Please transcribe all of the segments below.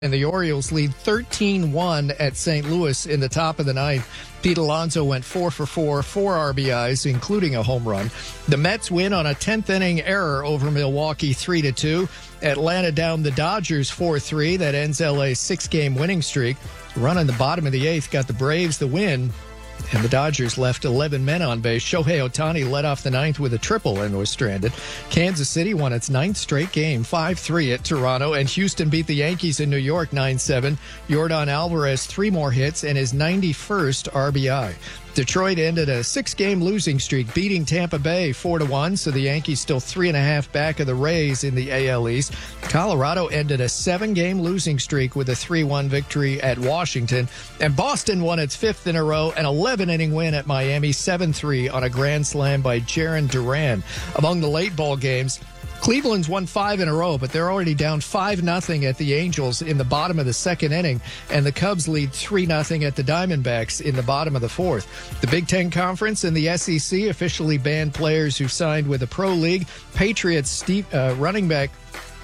And the Orioles lead 13-1 at St. Louis in the top of the ninth. Pete Alonso went 4 for 4 RBIs, including a home run. The Mets win on a 10th inning error over Milwaukee 3-2. Atlanta down the Dodgers 4-3. That ends LA's 6-game winning streak. Run in the bottom of the eighth got the Braves the win. And the Dodgers left 11 men on base. Shohei Ohtani led off the ninth with a triple and was stranded. Kansas City won its ninth straight game, 5-3 at Toronto. And Houston beat the Yankees in New York 9-7. Yordan Alvarez 3 more hits and his 91st RBI. Detroit ended a 6-game losing streak, beating Tampa Bay 4-1, so the Yankees still 3.5 back of the Rays in the AL East. Colorado ended a 7-game losing streak with a 3-1 victory at Washington. And Boston won its 5th in a row, an 11-inning win at Miami, 7-3 on a grand slam by Jarren Duran. Among the late ball games, Cleveland's won 5 in a row, but they're already down 5-0 at the Angels in the bottom of the second inning, and the Cubs lead 3-0 at the Diamondbacks in the bottom of the fourth. The Big Ten Conference and the SEC officially banned players who signed with the Pro League. Patriots running back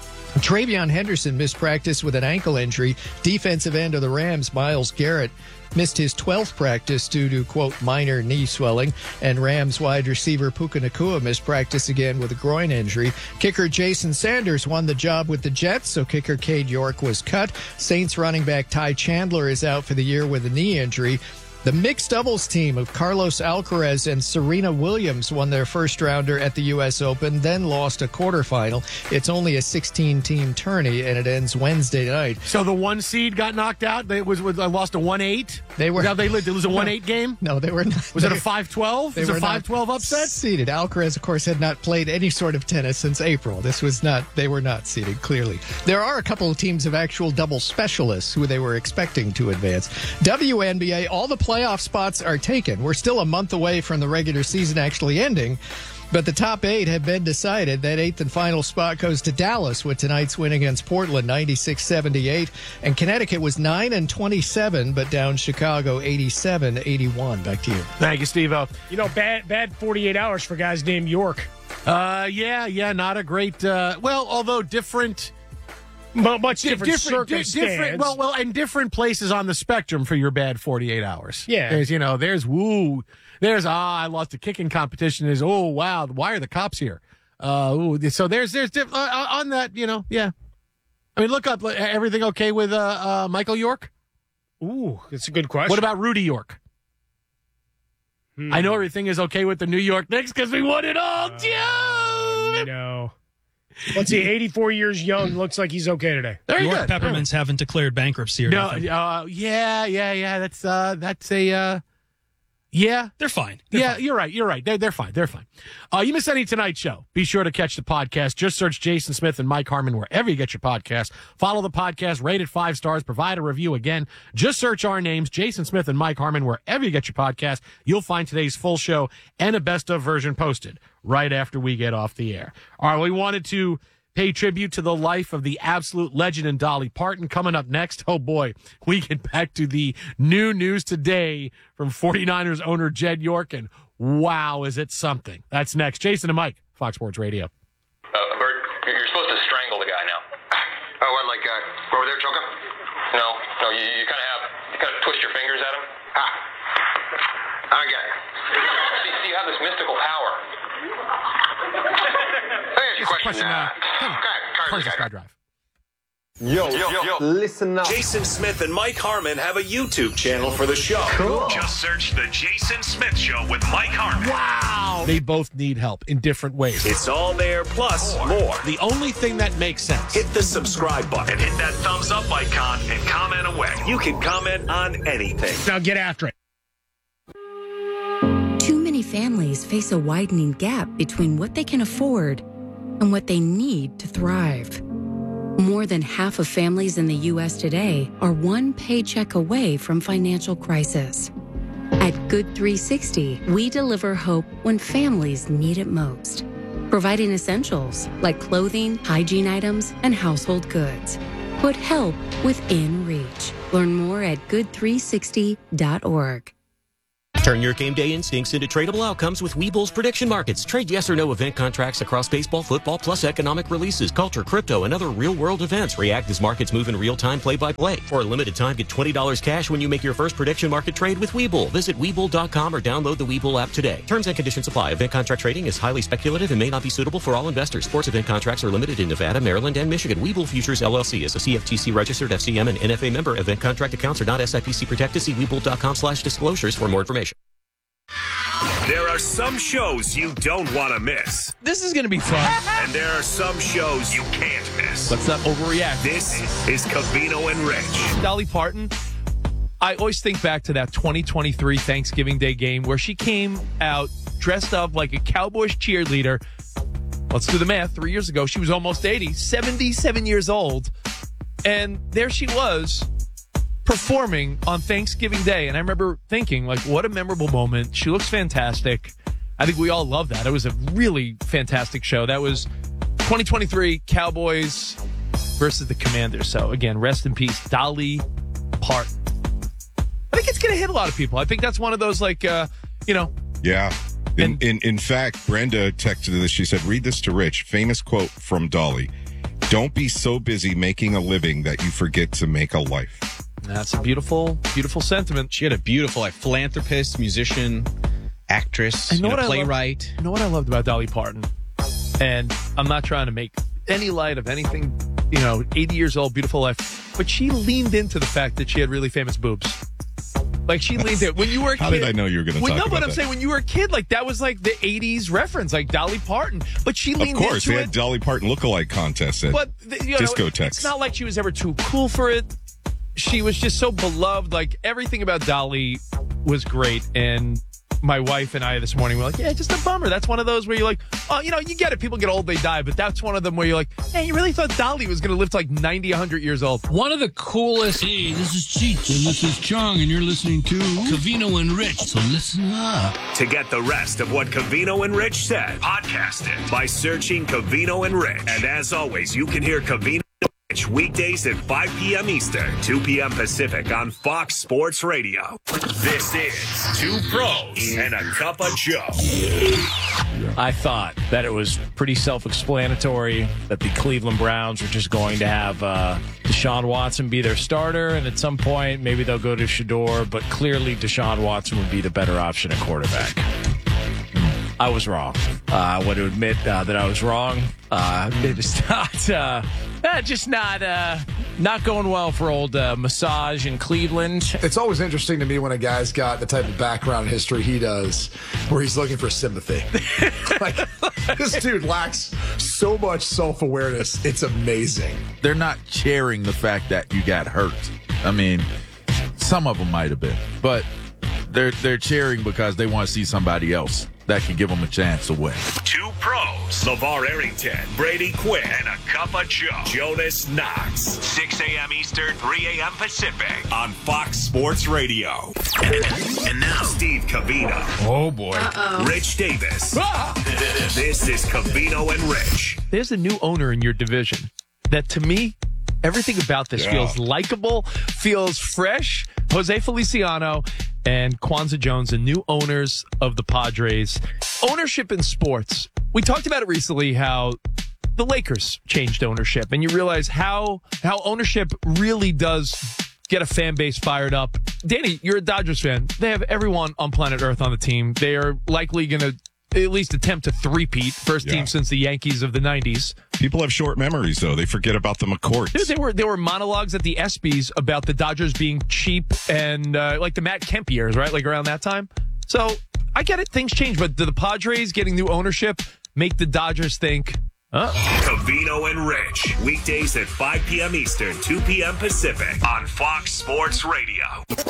Travion Henderson missed practice with an ankle injury. Defensive end of the Rams, Myles Garrett, missed his 12th practice due to, quote, minor knee swelling. And Rams wide receiver Puka Nacua missed practice again with a groin injury. Kicker Jason Sanders won the job with the Jets, so kicker Cade York was cut. Saints running back Ty Chandler is out for the year with a knee injury. The mixed doubles team of Carlos Alcaraz and Serena Williams won their first rounder at the U.S. Open, then lost a quarterfinal. It's only a 16-team tourney, and it ends Wednesday night. So the one seed got knocked out? They lost a 1-8? They lose a 1-8 game? No, they were not. Was it a 5-12? Was it a 5-12 upset? Seeded. Alcaraz, of course, had not played any sort of tennis since April. They were not seeded, clearly. There are a couple of teams of actual double specialists who they were expecting to advance. WNBA, all the playoff spots are taken. We're still a month away from the regular season actually ending, but the top 8 have been decided. That 8th and final spot goes to Dallas with tonight's win against Portland, 96-78, and Connecticut was 9-27, but down Chicago 87-81. Back to you. Thank you, Steve-O. Bad 48 hours for guys named York. Yeah, not a great, although different. Much different circumstance. And different places on the spectrum for your bad 48 hours. Yeah. There's I lost a kicking competition. There's, oh, wow, why are the cops here? So there's on that, yeah. I mean, look up, everything okay with Michael York? Ooh, that's a good question. What about Rudy York? I know everything is okay with the New York Knicks because we won it all, Joe! No. Let's see, 84 years young. Looks like he's okay today. Very York good. Peppermints haven't declared bankruptcy or nothing. Yeah. That's a. Yeah, they're fine. Fine. You're right. They're fine. You miss any tonight's show? Be sure to catch the podcast. Just search Jason Smith and Mike Harmon wherever you get your podcast. Follow the podcast, rate it 5 stars, provide a review again. Just search our names, Jason Smith and Mike Harmon, wherever you get your podcast. You'll find today's full show and a best of version posted right after we get off the air. All right, we wanted to pay tribute to the life of the absolute legend in Dolly Parton. Coming up next, oh boy, we get back to the new news today from 49ers owner Jed York, and wow, is it something. That's next. Jason and Mike, Fox Sports Radio. Bert, you're supposed to strangle the guy now. Oh, what, like, go over there, choke him? No, you kind of twist your fingers at him. I get it. See, you have this mystical power. Question. Drive. Yo, listen up. Jason Smith and Mike Harmon have a YouTube channel for the show. Cool. Just search The Jason Smith Show with Mike Harmon. Wow. They both need help in different ways. It's all there, plus more. The only thing that makes sense. Hit the subscribe button. And hit that thumbs up icon and comment away. You can comment on anything. Now get after it. Too many families face a widening gap between what they can afford and what they need to thrive. More than half of families in the U.S. today are one paycheck away from financial crisis. At Good 360, we deliver hope when families need it most, providing essentials like clothing, hygiene items, and household goods. Put help within reach. Learn more at good360.org. Turn your game day instincts into tradable outcomes with Webull's prediction markets. Trade yes or no event contracts across baseball, football, plus economic releases, culture, crypto, and other real-world events. React as markets move in real time, play-by-play. For a limited time, get $20 cash when you make your first prediction market trade with Webull. Visit Webull.com or download the Webull app today. Terms and conditions apply. Event contract trading is highly speculative and may not be suitable for all investors. Sports event contracts are limited in Nevada, Maryland, and Michigan. Webull Futures LLC is a CFTC registered FCM and NFA member. Event contract accounts are not SIPC protected. See Webull.com/disclosures for more information. There are some shows you don't want to miss. This is going to be fun. And there are some shows you can't miss. Let's not overreact. This is Covino and Rich. Dolly Parton, I always think back to that 2023 Thanksgiving Day game where she came out dressed up like a Cowboys cheerleader. Let's do the math. 3 years ago, she was almost 80, 77 years old. And there she was, performing on Thanksgiving Day. And I remember thinking, like, what a memorable moment. She looks fantastic. I think we all love that. It was a really fantastic show. That was 2023 Cowboys versus the Commanders. So, again, rest in peace, Dolly Parton. I think it's going to hit a lot of people. I think that's one of those, like, Yeah. In fact, Brenda texted this. She said, read this to Rich. Famous quote from Dolly. Don't be so busy making a living that you forget to make a life. That's a beautiful, beautiful sentiment. She had a beautiful philanthropist, musician, actress, playwright. You know what I loved about Dolly Parton? And I'm not trying to make any light of anything, 80 years old, beautiful life. But she leaned into the fact that she had really famous boobs. Like, she leaned in. When you were a kid. How did I know you were going to talk about that? No, but I'm saying when you were a kid, like, that was like the 80s reference, like Dolly Parton. But she leaned into it. Of course, they had Dolly Parton lookalike contests at discotheques. It's not like she was ever too cool for it. She was just so beloved. Like, everything about Dolly was great. And my wife and I this morning were like, yeah, just a bummer. That's one of those where you're like, oh, you get it. People get old, they die. But that's one of them where you're like, hey, you really thought Dolly was going to live to like 90, 100 years old. One of the coolest. Hey, this is Cheech. And this is Chung. And you're listening to Covino and Rich. So listen up. To get the rest of what Covino and Rich said, podcast it by searching Covino and Rich. And as always, you can hear Covino weekdays at 5 p.m. Eastern, 2 p.m. Pacific on Fox Sports Radio. This is Two Pros and a Cup of Joe. I thought that it was pretty self-explanatory that the Cleveland Browns were just going to have Deshaun Watson be their starter, and at some point maybe they'll go to Shedeur, but clearly Deshaun Watson would be the better option at quarterback. I was wrong. I want to admit that I was wrong. It is not going well for old Massage in Cleveland. It's always interesting to me when a guy's got the type of background history he does, where he's looking for sympathy. Like, this dude lacks so much self-awareness. It's amazing. They're not cheering the fact that you got hurt. I mean, some of them might have been, but they're cheering because they want to see somebody else that can give them a chance to win. Two Pros, LeVar Arrington, Brady Quinn, and a Cup of Joe, Jonas Knox. 6 a.m. Eastern, 3 a.m. Pacific on Fox Sports Radio. And now, Steve Covino. Oh, boy. Rich Davis. This is Covino and Rich. There's a new owner in your division that, to me, everything about this feels likable, feels fresh. Jose Feliciano and Kwanzaa Jones, the new owners of the Padres. Ownership in sports. We talked about it recently, how the Lakers changed ownership, and you realize how ownership really does get a fan base fired up. Danny, you're a Dodgers fan. They have everyone on planet Earth on the team. They are likely going to at least attempt to three-peat. First team since the Yankees of the 90s. People have short memories, though. They forget about the McCourts. Dude, there were monologues at the ESPYs about the Dodgers being cheap and like the Matt Kemp years, right? Like around that time. So I get it. Things change. But do the Padres getting new ownership make the Dodgers think, Covino and Rich. Weekdays at 5 p.m. Eastern, 2 p.m. Pacific on Fox Sports Radio.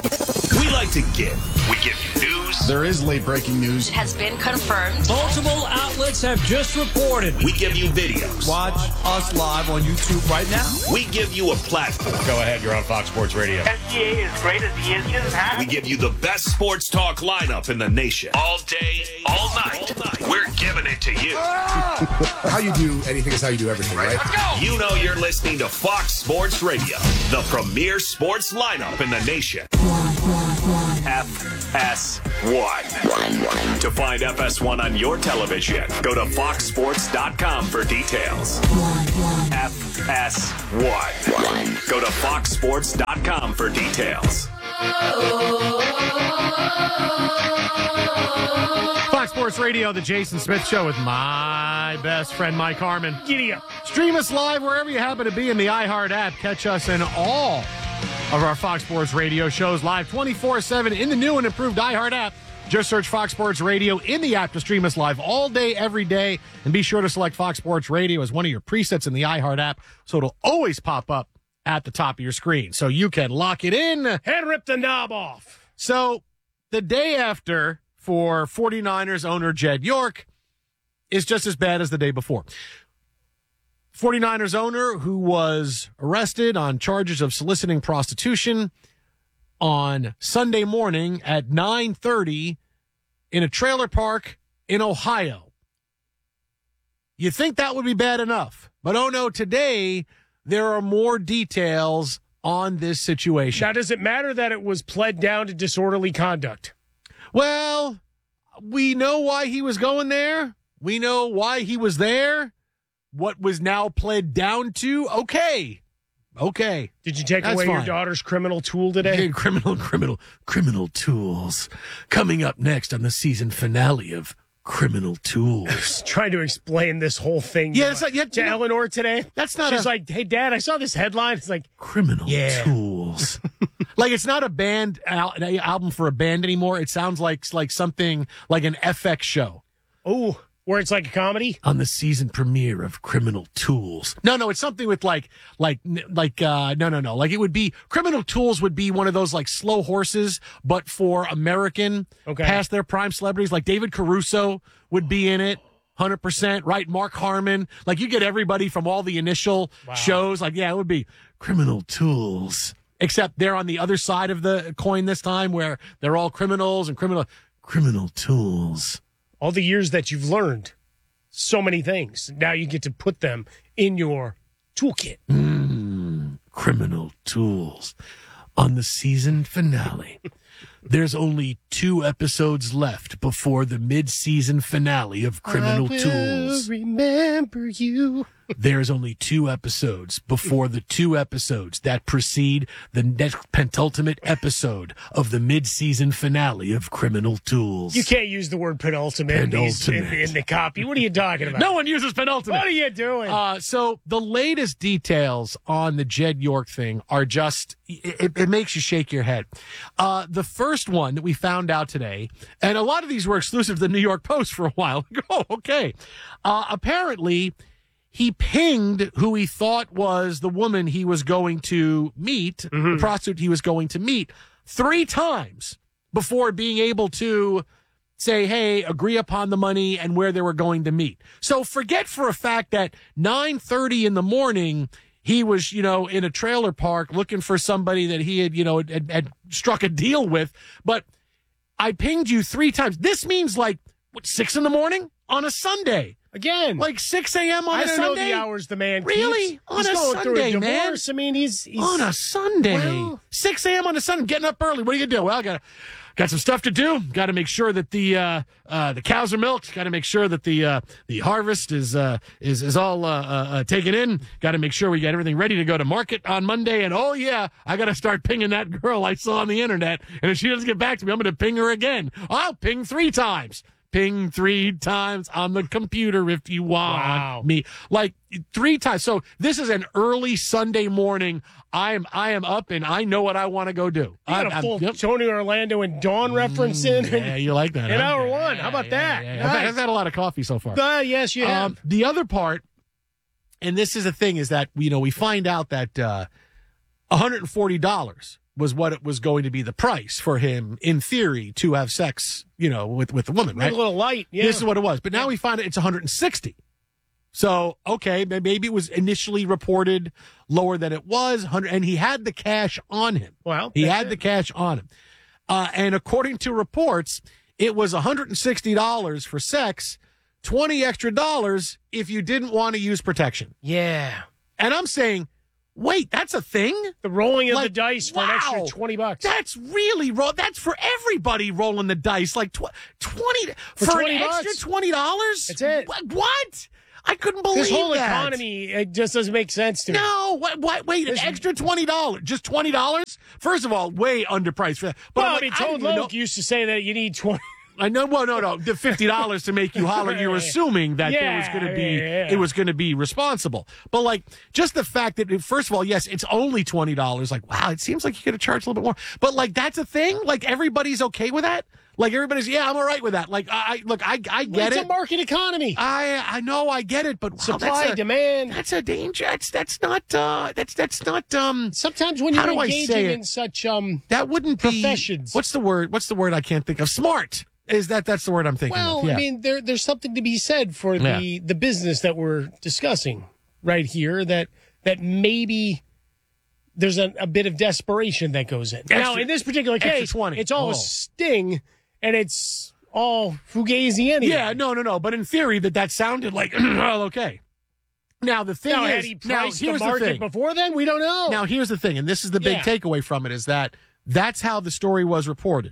We like to give. We give you news. There is late breaking news. It has been confirmed. Multiple outlets have just reported. We give you videos. Watch us live on YouTube right now. We give you a platform. Go ahead, you're on Fox Sports Radio. SGA is great as he is. We give you the best sports talk lineup in the nation. All day, all night. We're giving it to you. How you do anything is how you do everything, right? Let's go. You know you're listening to Fox Sports Radio, the premier sports lineup in the nation. FS1. To find FS1 on your television, go to foxsports.com for details. FS1. Go to foxsports.com for details. Fox Sports Radio, the Jason Smith Show with my best friend, Mike Harmon. Giddy up. Stream us live wherever you happen to be in the iHeart app. Catch us in all of our Fox Sports Radio shows live 24/7 in the new and improved iHeart app. Just search Fox Sports Radio in the app to stream us live all day, every day. And be sure to select Fox Sports Radio as one of your presets in the iHeart app so it'll always pop up at the top of your screen. So you can lock it in and rip the knob off. So the day after for 49ers owner Jed York is just as bad as the day before. 49ers owner who was arrested on charges of soliciting prostitution on Sunday morning at 9:30 in a trailer park in Ohio. You think that would be bad enough, but oh no, today there are more details on this situation. Now, does it matter that it was pled down to disorderly conduct? Well, we know why he was going there. We know why he was there. What was now pled down to? Okay. Did you take away your daughter's criminal tool today? Criminal tools. Coming up next on the season finale of Criminal Tools. Trying to explain this whole thing to Eleanor today. She's like, hey, Dad, I saw this headline. It's like, Criminal Tools. Like, it's not a band album for a band anymore. It sounds like something like an FX show. Oh, where it's like a comedy? On the season premiere of Criminal Tools. No, it's something with no. Like it would be, Criminal Tools would be one of those like slow horses, but for American past their prime celebrities. Like David Caruso would be in it. 100%, right? Mark Harmon. Like, you get everybody from all the initial shows. Like, yeah, it would be Criminal Tools. Except they're on the other side of the coin this time, where they're all criminals and Criminal Tools. All the years that you've learned so many things. Now you get to put them in your toolkit. Criminal Tools. On the season finale, there's only 2 episodes left before the mid-season finale of Criminal Tools. Remember you. There's only 2 episodes before the 2 episodes that precede the next penultimate episode of the mid-season finale of Criminal Tools. You can't use the word penultimate. In the copy. What are you talking about? No one uses penultimate. What are you doing? So the latest details on the Jed York thing are just, it makes you shake your head. The first one that we found out today, and a lot of these were exclusive to the New York Post for a while. Oh, okay. Apparently, he pinged who he thought was the woman he was going to meet, the prostitute he was going to meet, 3 times before being able to say, hey, agree upon the money and where they were going to meet. So forget for a fact that 9:30 in the morning, he was, in a trailer park looking for somebody that he had, had struck a deal with. But I pinged you 3 times. This means 6 in the morning on a Sunday. Again, like 6 a.m. on a Sunday. I don't know the hours the man really keeps. On he's a going Sunday, through a man. Divorce. I mean, he's on a Sunday. Well, 6 a.m. on a Sunday, getting up early. What are you gonna do? Well, got some stuff to do. Got to make sure that the cows are milked. Got to make sure that the harvest is all taken in. Got to make sure we got everything ready to go to market on Monday. And oh yeah, I got to start pinging that girl I saw on the internet. And if she doesn't get back to me, I'm going to ping her again. I'll ping 3 times. Ping 3 times on the computer if you want me. 3 times. So this is an early Sunday morning. I am up and I know what I want to go do. You got a full Tony Orlando and Dawn reference in. Yeah, you like that. In hour 1. How about that? Yeah. Nice. I've had a lot of coffee so far. Yes, you have. The other part, and this is the thing, is that we find out that $140 was what it was going to be the price for him, in theory, to have sex, with the woman, right? A little light, yeah. This is what it was. But now we find it's $160. So, okay, maybe it was initially reported lower than it was, and he had the cash on him. Well, he had the cash on him. And according to reports, it was $160 for sex, $20 extra if you didn't want to use protection. Yeah. And I'm saying, wait, that's a thing? The rolling of the dice for an extra $20. That's really That's for everybody rolling the dice. Like 20 for an extra $20. That's it. What? I couldn't believe this whole that. economy. It just doesn't make sense to me. No, wait, an extra $20, just $20. First of all, way underpriced for that. But well, I mean, Toad Loke used to say that you need 20. I know. Well, no, the $50 to make you holler. You're assuming that it was going to be responsible. But like, just the fact that first of all, yes, it's only $20. Like, wow, it seems like you could have charged a little bit more. But like, that's a thing. Like, everybody's okay with that. Like, everybody's, I'm all right with that. Like, I get it. It's a market economy. I know, I get it, but wow, supply demand. That's a danger. That's not. Sometimes when you're engaging in such that wouldn't professions. What's the word? What's the word I can't think of? Smart. That's the word I'm thinking of. Well, I mean, there's something to be said for the business that we're discussing right here. That maybe there's a bit of desperation that goes in. Now, in this particular case, it's all a sting. And it's all fugazi anyway. Yeah, no. But in theory, that sounded like, well, okay. Now, the thing is, had he priced the market before then? We don't know. Now, here's the thing, and this is the big takeaway from it, is that's how the story was reported.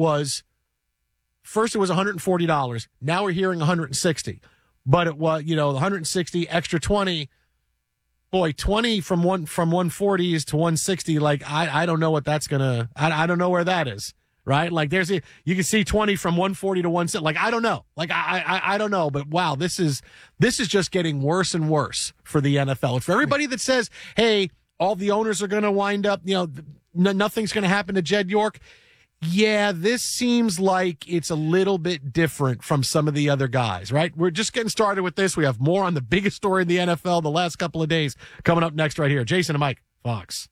First it was $140. Now we're hearing $160. But it was, the $160, extra $20. Boy, 20 from 140s to 160, like, I don't know what that's going to, I don't know where that is. Right? Like you can see 20 from 140 to 160. Like, I don't know. Like, I don't know. But wow, this is just getting worse and worse for the NFL. For everybody that says, hey, all the owners are going to wind up, nothing's going to happen to Jed York. Yeah, this seems like it's a little bit different from some of the other guys, right? We're just getting started with this. We have more on the biggest story in the NFL the last couple of days coming up next right here. Jason and Mike, Fox.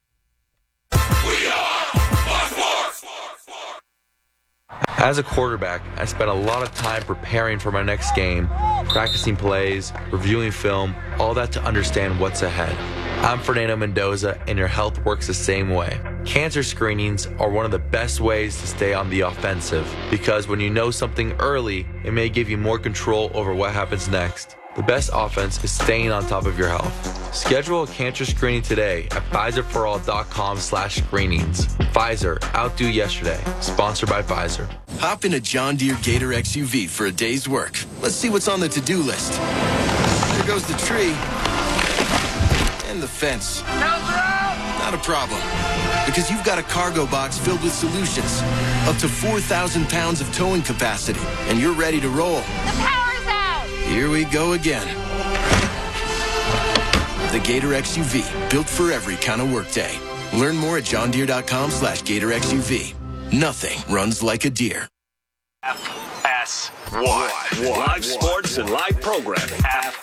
As a quarterback, I spent a lot of time preparing for my next game, practicing plays, reviewing film, all that to understand what's ahead. I'm Fernando Mendoza, and your health works the same way. Cancer screenings are one of the best ways to stay on the offensive, because when you know something early, it may give you more control over what happens next. The best offense is staying on top of your health. Schedule a cancer screening today at PfizerForAll.com/screenings. Pfizer, outdo yesterday. Sponsored by Pfizer. Hop in a John Deere Gator XUV for a day's work. Let's see what's on the to-do list. There goes the tree. And the fence. Not a problem. Because you've got a cargo box filled with solutions. Up to 4,000 pounds of towing capacity. And you're ready to roll. The power's out! Here we go again. The Gator XUV, built for every kind of workday. Learn more at johndeere.com/Gator XUV. Nothing runs like a deer. FS1. Live sports and live programming.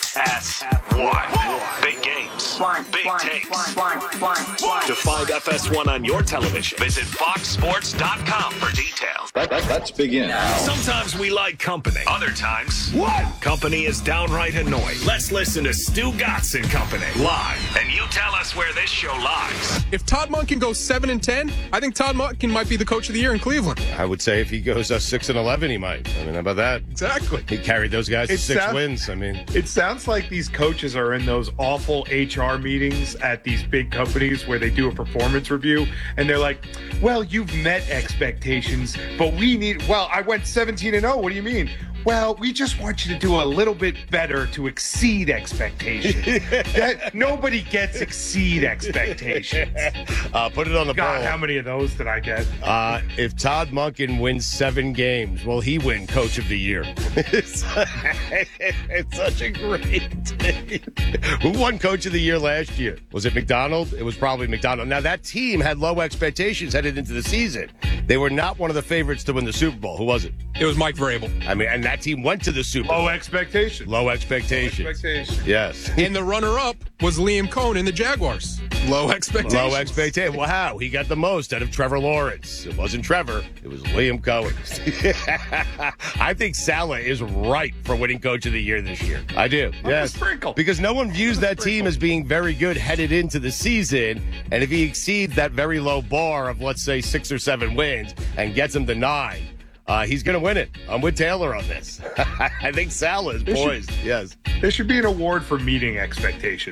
FS1. Big games. Big takes. To find FS1 on your television, visit foxsports.com for details. Let's begin. Sometimes we like company. Other times, company is downright annoying. Let's listen to Stu Gatz and Company live. And you tell us where this show lies. If Todd Monken goes 7-10, I think Todd Monken might be the coach of the year in Cleveland. I would say if he goes 6-11, he might. I mean, how about that? Exactly. He carried those guys to 6 wins. I mean, it sounds like these coaches are in those awful HR meetings at these big companies where they do a performance review, and they're like, well, you've met expectations, but I went 17-0. What do you mean? Well, we just want you to do a little bit better to exceed expectations. Nobody gets exceed expectations. Put it on the God, poll. how many of those did I get? If Todd Monken wins 7 games, will he win Coach of the Year? It's such a great day. Who won Coach of the Year last year? Was it McDonald? It was probably McDonald. Now, that team had low expectations headed into the season. They were not one of the favorites to win the Super Bowl. Who was it? It was Mike Vrabel. I mean, and that team went to the Super Bowl. Low expectations. Low expectations. Yes. And the runner-up was Liam Cohen in the Jaguars. Low expectations. Low expectations. Wow, he got the most out of Trevor Lawrence. It wasn't Trevor. It was Liam Cohen. I think Saleh is right for winning Coach of the Year this year. I do. Yes. Because no one views that team as being very good headed into the season. And if he exceeds that very low bar of, let's say, 6 or 7 wins and gets them to 9, he's going to win it. I'm with Taylor on this. I think Saleh is poised. Yes. There should be an award for meeting expectations.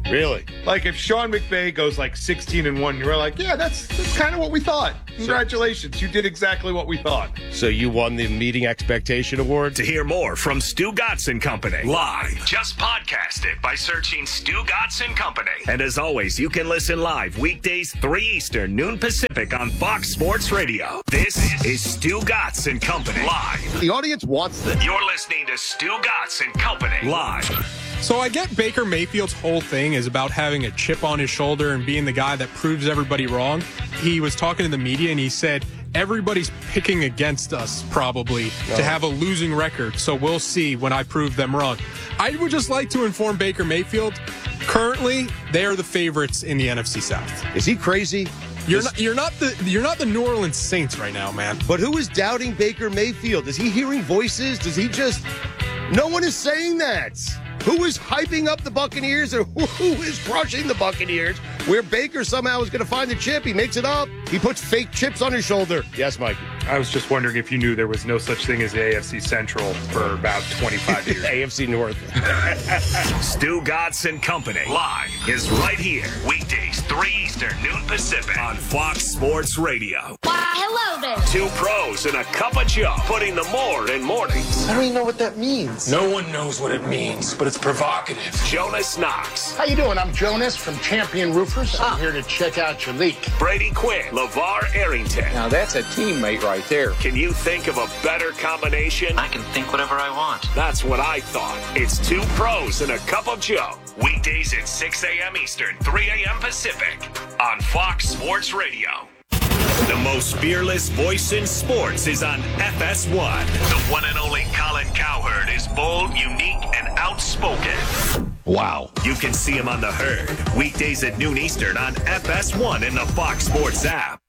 Really? Like if Sean McVay goes like 16-1, you're like, yeah, that's kind of what we thought. Congratulations, you did exactly what we thought. So you won the meeting expectation award? To hear more from Stu Gatz and Company live, just podcast it by searching Stu Gatz and Company. And as always, you can listen live weekdays 3 Eastern, noon Pacific on Fox Sports Radio. This is Stu Gatz and Company live. The audience wants this. You're listening to Stu Gatz and Company live. So I get Baker Mayfield's whole thing is about having a chip on his shoulder and being the guy that proves everybody wrong. He was talking to the media and he said, everybody's picking against us probably to have a losing record. So we'll see when I prove them wrong. I would just like to inform Baker Mayfield, currently they are the favorites in the NFC South. Is he crazy? You're not the New Orleans Saints right now, man. But who is doubting Baker Mayfield? Is he hearing voices? Does he just... No one is saying that. Who is hyping up the Buccaneers or who is crushing the Buccaneers? Where Baker somehow is going to find the chip. He makes it up. He puts fake chips on his shoulder. Yes, Mike. I was just wondering if you knew there was no such thing as the AFC Central for about 25 years. AFC North. Stu Gatz and Company live is right here. Weekdays 3 Eastern, noon Pacific on Fox Sports Radio. Hello there. Two pros and a cup of Joe putting the more in mornings. I don't even know what that means. No one knows what it means, but it's provocative. Jonas Knox. How you doing? I'm Jonas from Champion Roofers. I'm here to check out your leak. Brady Quinn. LeVar Arrington. Now that's a teammate right there. Can you think of a better combination? I can think whatever I want. That's what I thought. It's two pros and a cup of Joe. Weekdays at 6 a.m. Eastern, 3 a.m. Pacific on Fox Sports Radio. The most fearless voice in sports is on FS1. The one and only Colin Cowherd is bold, unique, and outspoken. Wow. You can see him on The Herd. Weekdays at noon Eastern on FS1 in the Fox Sports app.